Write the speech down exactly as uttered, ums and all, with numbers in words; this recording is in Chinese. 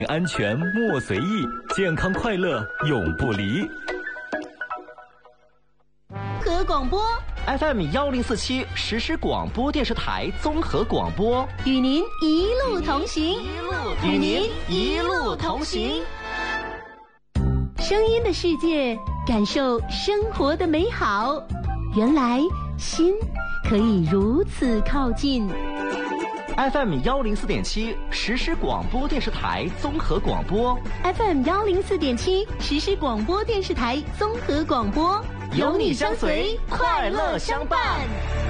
安全莫随意，健康快乐永不离。 和广播 F M 幺零四七实时广播电视台综合广播， 与您一路同行， 与您一路同行。 声音的世界，感受生活的美好。原来心可以如此靠近。 F M 幺零四点七实时广播电视台综合广播 ，F M 幺零四点七实时广播电视台综合广播， 有你相随，快乐相伴。